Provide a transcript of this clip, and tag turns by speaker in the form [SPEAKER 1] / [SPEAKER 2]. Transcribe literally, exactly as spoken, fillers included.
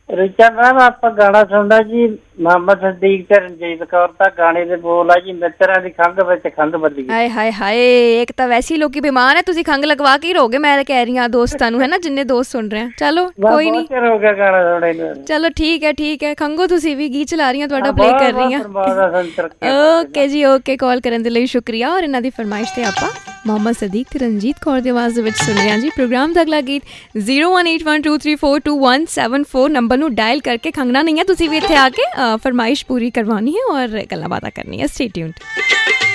[SPEAKER 1] Richa ma'am ਆਪਾਂ ਗਾਣਾ ਸੁਣਦਾ ਜੀ, ਮੁਹੰਮਦ ਸਦੀਕ ਤੇ ਰਣਜੀਤ ਕੌਰ ਦਾ ਗਾਣੇ ਦੇ ਬੋਲ ਆ ਜੀ, ਮਿੱਤਰਾਂ ਦੀ ਖੰਘ ਵਿੱਚ ਖੰਘ ਬਦਲੀ।
[SPEAKER 2] ਹਾਏ ਹਾਏ ਹਾਏ, ਇੱਕ ਤਾਂ ਵੈਸੇ ਹੀ ਲੋਕੀ ਬਿਮਾਰ ਹੈ, ਤੁਸੀਂ ਖੰਘ ਲਗਵਾ ਕੇ ਹੀ ਰਹੋਗੇ। ਮੈਂ ਕਹਿ ਰਹੀ ਹਾਂ ਦੋਸਤਾਂ ਨੂੰ, ਹੈ ਨਾ, ਜਿੰਨੇ ਦੋਸਤ ਸੁਣ ਰਹੇ ਆ। ਚਲੋ ਕੋਈ ਨੀ,
[SPEAKER 1] ਹੋ ਗਿਆ ਗਾਣਾ ਸੁਣੇ ਨੂੰ।
[SPEAKER 2] ਚਲੋ ਠੀਕ ਹੈ ਠੀਕ ਹੈ, ਖੰਘੋ ਤੁਸੀਂ ਵੀ, ਗੀਤ ਚਲਾ ਰਹੀ ਹਾਂ ਤੁਹਾਡਾ, ਪਲੇ ਕਰ ਰਹੀ ਹਾਂ। ਓਕੇ ਜੀ ਓਕੇ, ਕਾਲ ਕਰਨ ਦੇ ਲਈ ਸ਼ੁਕਰੀਆ। ਔਰ ਇਹਨਾਂ ਦੀ ਫਰਮਾਇਸ਼ ਤੇ ਆਪਾਂ ਮੁਹੰਮਦ ਸਦੀਕ ਤੇ ਰਣਜੀਤ ਕੌਰ ਦੀ ਆਵਾਜ਼ ਦੇ ਵਿੱਚ ਸੁਣ ਰਹੇ ਹਾਂ ਜੀ। ਪ੍ਰੋਗਰਾਮ ਦਾ ਅਗਲਾ ਗੀਤ zero one eight one two three four two one seven four number ਨੂੰ ਡਾਇਲ ਕਰਕੇ ਖੰਘਣਾ ਨਹੀਂ ਹੈ, ਤੁਸੀਂ ਵੀ ਇੱਥੇ ਆ ਕੇ ਫਰਮਾਇਸ਼ ਪੂਰੀ ਕਰਵਾਉਣੀ ਹੈ ਔਰ ਗੱਲਾਂ ਬਾਤਾਂ ਕਰਨੀ ਹੈ। Stay tuned.